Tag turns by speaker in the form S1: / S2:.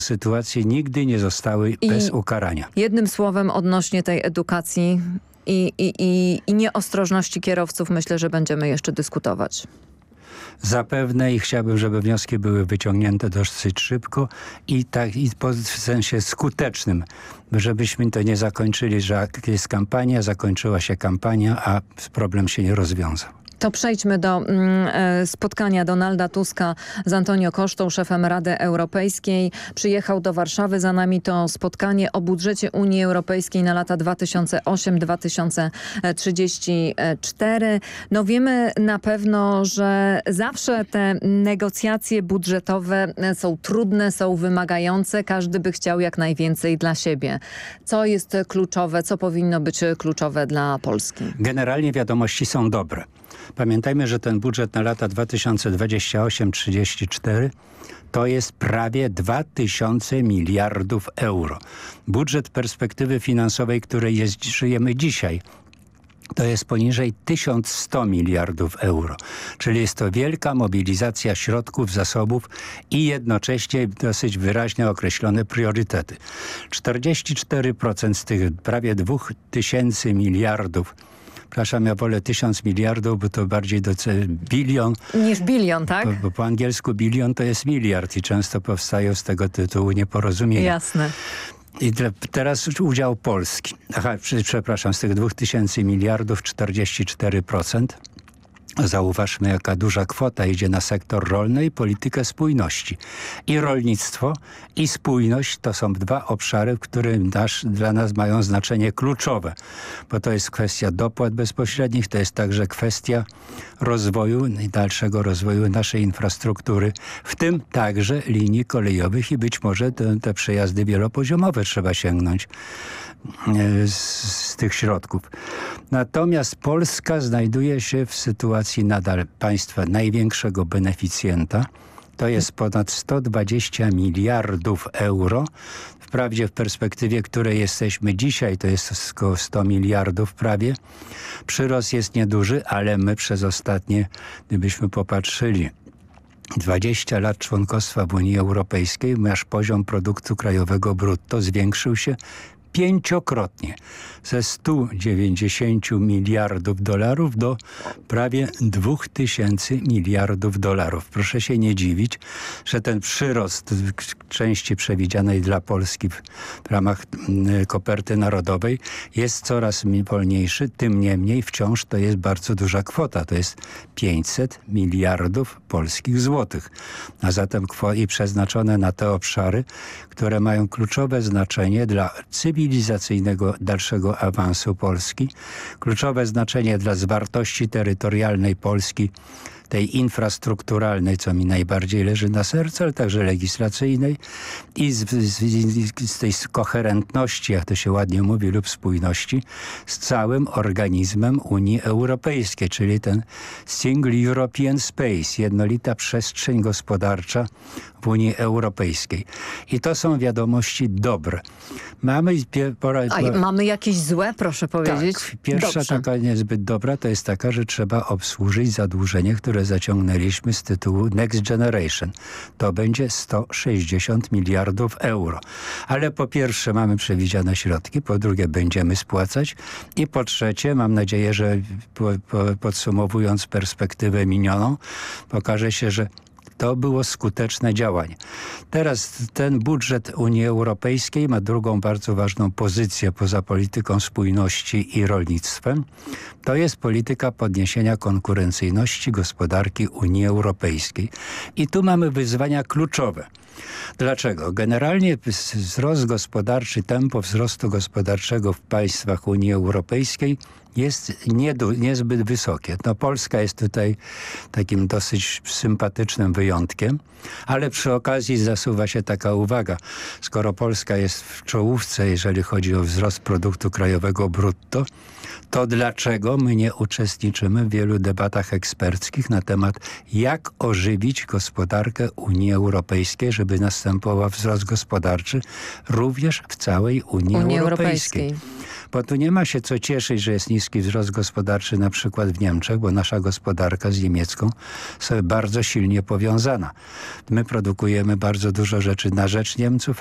S1: sytuacje nigdy nie zostały bez ukarania.
S2: Jednym słowem odnośnie tej edukacji i nieostrożności kierowców myślę, że będziemy jeszcze dyskutować.
S1: Zapewne i chciałbym, żeby wnioski były wyciągnięte dosyć szybko i w sensie skutecznym, żebyśmy to nie zakończyli, że jest kampania, zakończyła się kampania, a problem się nie rozwiązał.
S2: To przejdźmy do spotkania Donalda Tuska z Antonio Costą, szefem Rady Europejskiej. Przyjechał do Warszawy. Za nami to spotkanie o budżecie Unii Europejskiej na lata 2008-2034. No wiemy na pewno, że zawsze te negocjacje budżetowe są trudne, są wymagające. Każdy by chciał jak najwięcej dla siebie. Co jest kluczowe, co powinno być kluczowe dla Polski?
S1: Generalnie wiadomości są dobre. Pamiętajmy, że ten budżet na lata 2028-34 to jest prawie 2000 miliardów euro. Budżet perspektywy finansowej, której żyjemy dzisiaj, to jest poniżej 1100 miliardów euro. Czyli jest to wielka mobilizacja środków, zasobów i jednocześnie dosyć wyraźnie określone priorytety. 44% z tych prawie 2000 miliardów, przepraszam, ja wolę 1000 miliardów, bo to bardziej bilion.
S2: Niż bilion, tak?
S1: Bo po angielsku bilion to jest miliard i często powstają z tego tytułu nieporozumienia.
S2: Jasne.
S1: I teraz udział Polski. Przepraszam, z tych 2000 miliardów 44%. Zauważmy, jaka duża kwota idzie na sektor rolny i politykę spójności. I rolnictwo, i spójność to są dwa obszary, które dla nas mają znaczenie kluczowe. Bo to jest kwestia dopłat bezpośrednich, to jest także kwestia rozwoju i dalszego rozwoju naszej infrastruktury, w tym także linii kolejowych i być może te przejazdy wielopoziomowe trzeba sięgnąć z tych środków. Natomiast Polska znajduje się w sytuacji nadal państwa największego beneficjenta. To jest ponad 120 miliardów euro. Wprawdzie w perspektywie, której jesteśmy dzisiaj, to jest około 100 miliardów prawie. Przyrost jest nieduży, ale my przez ostatnie, gdybyśmy popatrzyli, 20 lat członkostwa w Unii Europejskiej, nasz poziom produktu krajowego brutto zwiększył się 5-krotnie. Ze 190 miliardów dolarów do prawie 2000 miliardów dolarów. Proszę się nie dziwić, że ten przyrost części przewidzianej dla Polski w ramach koperty narodowej jest coraz wolniejszy. Tym niemniej wciąż to jest bardzo duża kwota. To jest 500 miliardów polskich złotych. A zatem i przeznaczone na te obszary, które mają kluczowe znaczenie dla cywilizacyjnego dalszego awansu Polski, kluczowe znaczenie dla zwartości terytorialnej Polski, tej infrastrukturalnej, co mi najbardziej leży na sercu, ale także legislacyjnej i z tej koherentności, jak to się ładnie mówi, lub spójności z całym organizmem Unii Europejskiej, czyli ten Single European Space, jednolita przestrzeń gospodarcza w Unii Europejskiej. I to są wiadomości dobre.
S2: Mamy jakieś złe, proszę powiedzieć?
S1: Tak, pierwsza
S2: Dobrze.
S1: taka niezbyt dobra to jest taka, że trzeba obsłużyć zadłużenie, które zaciągnęliśmy z tytułu Next Generation. To będzie 160 miliardów euro. Ale po pierwsze mamy przewidziane środki, po drugie będziemy spłacać i po trzecie mam nadzieję, że podsumowując perspektywę minioną, pokaże się, że to było skuteczne działanie. Teraz ten budżet Unii Europejskiej ma drugą bardzo ważną pozycję poza polityką spójności i rolnictwem. To jest polityka podniesienia konkurencyjności gospodarki Unii Europejskiej. I tu mamy wyzwania kluczowe. Dlaczego? Generalnie wzrost gospodarczy, tempo wzrostu gospodarczego w państwach Unii Europejskiej jest niezbyt wysokie. No, Polska jest tutaj takim dosyć sympatycznym wyjątkiem, ale przy okazji zasuwa się taka uwaga. Skoro Polska jest w czołówce, jeżeli chodzi o wzrost produktu krajowego brutto, to dlaczego my nie uczestniczymy w wielu debatach eksperckich na temat, jak ożywić gospodarkę Unii Europejskiej, żeby następował wzrost gospodarczy również w całej Unii Europejskiej. Bo tu nie ma się co cieszyć, że jest niski wzrost gospodarczy na przykład w Niemczech, bo nasza gospodarka z niemiecką jest bardzo silnie powiązana. My produkujemy bardzo dużo rzeczy na rzecz Niemców,